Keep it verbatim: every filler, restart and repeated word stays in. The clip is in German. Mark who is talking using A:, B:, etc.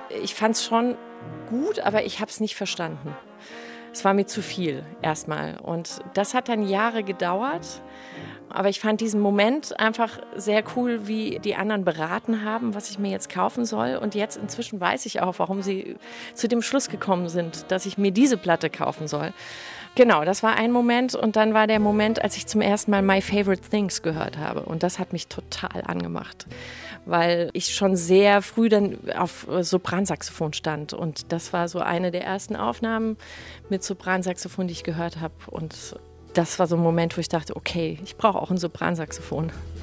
A: Ich fand es schon gut, aber ich habe es nicht verstanden. Es war mir zu viel erstmal. Und das hat dann Jahre gedauert. Aber ich fand diesen Moment einfach sehr cool, wie die anderen beraten haben, was ich mir jetzt kaufen soll. Und jetzt inzwischen weiß ich auch, warum sie zu dem Schluss gekommen sind, dass ich mir diese Platte kaufen soll. Genau, das war ein Moment. Und dann war der Moment, als ich zum ersten Mal My Favorite Things gehört habe. Und das hat mich total angemacht, weil ich schon sehr früh dann auf Sopransaxophon stand. Und das war so eine der ersten Aufnahmen mit Sopransaxophon, die ich gehört habe. Und das war so ein Moment, wo ich dachte, okay, ich brauche auch ein Sopransaxophon.